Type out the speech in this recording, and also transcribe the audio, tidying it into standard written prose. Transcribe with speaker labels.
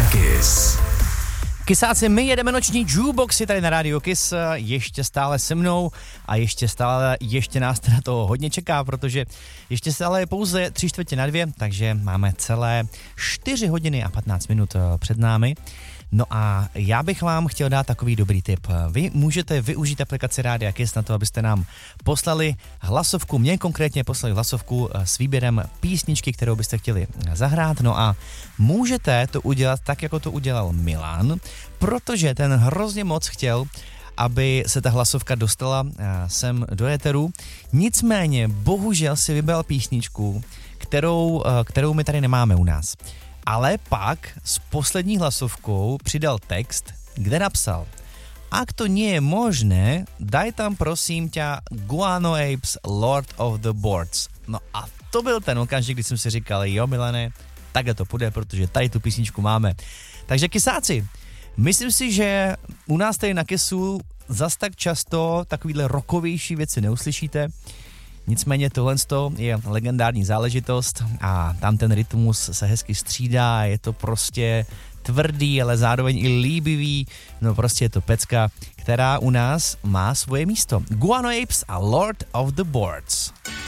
Speaker 1: Kiss.
Speaker 2: Kysáci, my jedeme noční jukeboxy tady na rádiu Kiss, ještě stále se mnou a ještě nás teda toho hodně čeká, protože ještě stále je pouze 3:45, takže máme celé 4 hodiny a 15 minut před námi. No a já bych vám chtěl dát takový dobrý tip. Vy můžete využít aplikaci Rádia Kiss na to, abyste nám poslali hlasovku, mě konkrétně poslali hlasovku s výběrem písničky, kterou byste chtěli zahrát. No a můžete to udělat tak, jako to udělal Milan, protože ten hrozně moc chtěl, aby se ta hlasovka dostala sem do éteru. Nicméně, bohužel si vybral písničku, kterou my tady nemáme u nás. Ale pak s poslední hlasovkou přidal text, kde napsal: Ak to nie je možné, daj tam prosím ťa Guano Apes Lord of the Boards. No a to byl ten okamžik, kdy jsem si říkal, jo Milane, takhle to půjde, protože tady tu písničku máme. Takže kysáci, myslím si, že u nás tady na Kissu zas tak často takovýhle rockovější věci neuslyšíte. Nicméně tohle je legendární záležitost a tam ten rytmus se hezky střídá, je to prostě tvrdý, ale zároveň i líbivý, no prostě je to pecka, která u nás má svoje místo. Guano Apes a Lord of the Boards.